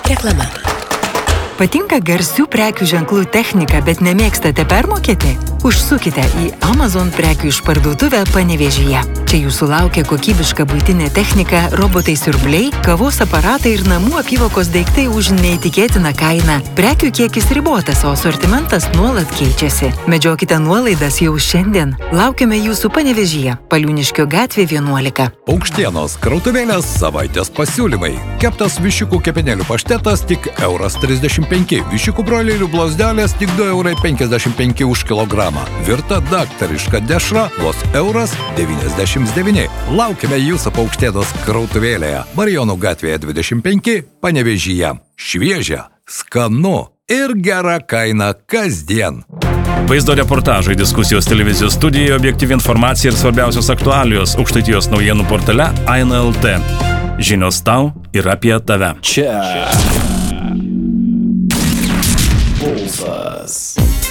Reklama. Patinka garsių prekių ženklų technika, bet nemėgstate permokėti? Užsukite į Amazon prekių išparduotuvę Panevėžyje. Čia jūsų laukia kokybiška buitinė technika, robotai siurbliai, kavos aparatai ir namų apyvokos daiktai už neįtikėtiną kainą. Prekių kiekis ribotas, o asortimentas nuolat keičiasi. Medžiokite nuolaidas jau šiandien. Laukiame jūsų Panevėžyje, Paliūniškio gatvė 11. Aukštienos krautuvėlės savaitės pasiūlymai. Keptas viščiukų kepenėlių paštetas tik €35. Viščiukų broilerių blazdelės tik €2,55 už kilogramą. Virta daktariška dešra vos €1,99. Laukime jūsų Aukštienos krautuvėlėje. Marijonų gatvėje 25, Panevėžyje. Šviežia, skanu ir gera kaina kasdien. Vaizdo reportažai, diskusijos televizijos studijoje, objektyvi informacija ir svarbiausios aktualijos Aukštaitijos naujienų portale Aina LT. Žinios tau ir apie tave. Čia. Pulsas.